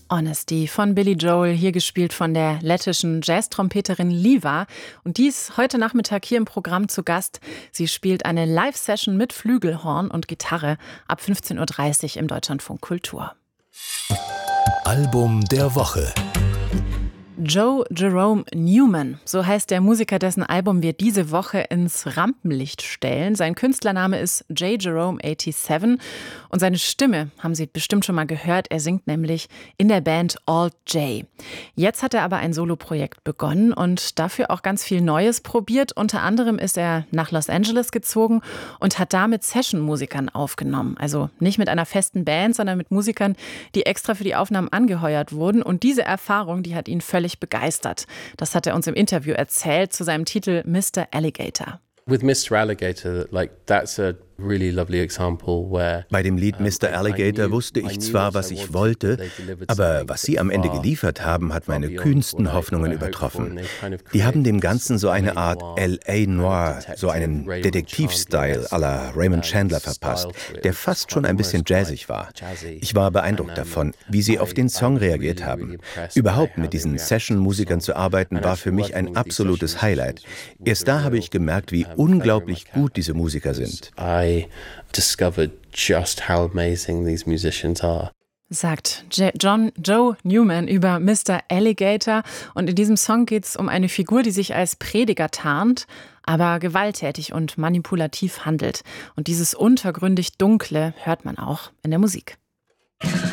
Honesty von Billy Joel, hier gespielt von der lettischen Jazztrompeterin Liva. Und die ist heute Nachmittag hier im Programm zu Gast. Sie spielt eine Live-Session mit Flügelhorn und Gitarre ab 15.30 Uhr im Deutschlandfunk Kultur. Album der Woche. Joe Jerome Newman, so heißt der Musiker, dessen Album wir diese Woche ins Rampenlicht stellen. Sein Künstlername ist J. Jerome 87 und seine Stimme haben Sie bestimmt schon mal gehört. Er singt nämlich in der Band Alt J. Jetzt hat er aber ein Soloprojekt begonnen und dafür auch ganz viel Neues probiert. Unter anderem ist er nach Los Angeles gezogen und hat da mit Session-Musikern aufgenommen. Also nicht mit einer festen Band, sondern mit Musikern, die extra für die Aufnahmen angeheuert wurden. Und diese Erfahrung, die hat ihn völlig begeistert. Das hat er uns im Interview erzählt zu seinem Titel Mr. Alligator. With Mr. Alligator, that's a really lovely example where Bei dem Lied Mr. Alligator wusste ich zwar, was ich wollte, aber was sie am Ende geliefert haben, hat meine kühnsten Hoffnungen übertroffen. Die haben dem Ganzen so eine Art L.A. Noir, so einen Detektiv-Style à la Raymond Chandler verpasst, der fast schon ein bisschen jazzig war. Ich war beeindruckt davon, wie sie auf den Song reagiert haben. Überhaupt mit diesen Session-Musikern zu arbeiten, war für mich ein absolutes Highlight. Erst da habe ich gemerkt, wie unglaublich gut diese Musiker sind. I discovered just how amazing these musicians are. Sagt Joe Newman über Mr. Alligator. Und in diesem Song geht es um eine Figur, die sich als Prediger tarnt, aber gewalttätig und manipulativ handelt. Und dieses untergründig Dunkle hört man auch in der Musik.